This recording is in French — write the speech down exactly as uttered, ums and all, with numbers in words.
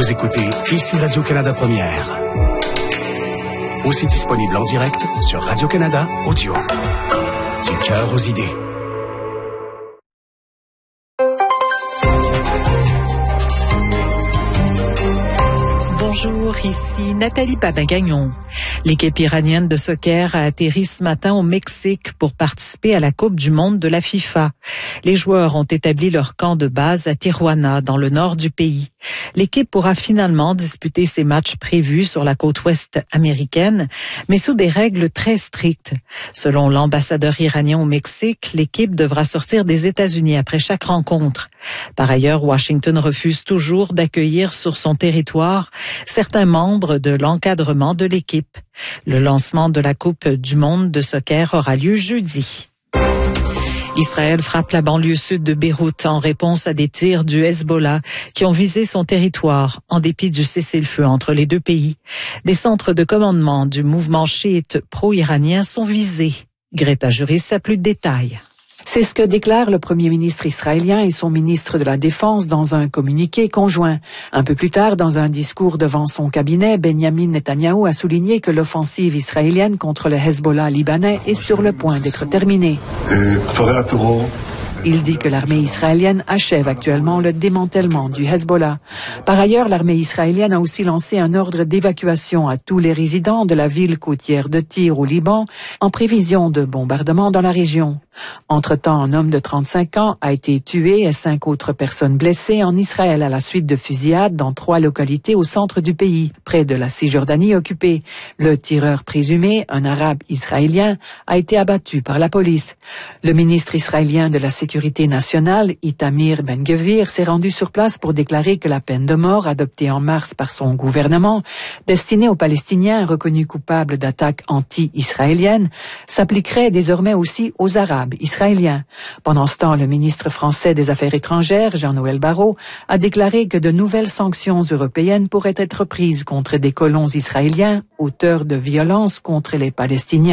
Vous écoutez ici Radio-Canada Première. Aussi disponible en direct sur Radio-Canada Audio. Du cœur aux idées. Bonjour, ici Nathalie Papin-Gagnon. L'équipe iranienne de soccer a atterri ce matin au Mexique pour participer à la Coupe du monde de la FIFA. Les joueurs ont établi leur camp de base à Tijuana, dans le nord du pays. L'équipe pourra finalement disputer ses matchs prévus sur la côte ouest américaine, mais sous des règles très strictes. Selon l'ambassadeur iranien au Mexique, l'équipe devra sortir des États-Unis après chaque rencontre. Par ailleurs, Washington refuse toujours d'accueillir sur son territoire certains membres de l'encadrement de l'équipe. Le lancement de la Coupe du monde de soccer aura lieu jeudi. Israël frappe la banlieue sud de Beyrouth en réponse à des tirs du Hezbollah qui ont visé son territoire en dépit du cessez-le-feu entre les deux pays. Des centres de commandement du mouvement chiite pro-iranien sont visés. Greta Juris a plus de détails. C'est ce que déclarent le premier ministre israélien et son ministre de la Défense dans un communiqué conjoint. Un peu plus tard, dans un discours devant son cabinet, Benjamin Netanyahou a souligné que l'offensive israélienne contre le Hezbollah libanais est sur le point d'être terminée. Il dit que l'armée israélienne achève actuellement le démantèlement du Hezbollah. Par ailleurs, l'armée israélienne a aussi lancé un ordre d'évacuation à tous les résidents de la ville côtière de Tyr au Liban en prévision de bombardements dans la région. Entre-temps, un homme de trente-cinq ans a été tué et cinq autres personnes blessées en Israël à la suite de fusillades dans trois localités au centre du pays, près de la Cisjordanie occupée. Le tireur présumé, un arabe israélien, a été abattu par la police. Le ministre israélien de la Sécurité nationale, Itamar Ben-Gvir, s'est rendu sur place pour déclarer que la peine de mort adoptée en mars par son gouvernement, destinée aux Palestiniens reconnus coupables d'attaques anti-israéliennes, s'appliquerait désormais aussi aux Arabes israélien. Pendant ce temps, le ministre français des Affaires étrangères, Jean-Noël Barrot, a déclaré que de nouvelles sanctions européennes pourraient être prises contre des colons israéliens auteurs de violences contre les Palestiniens.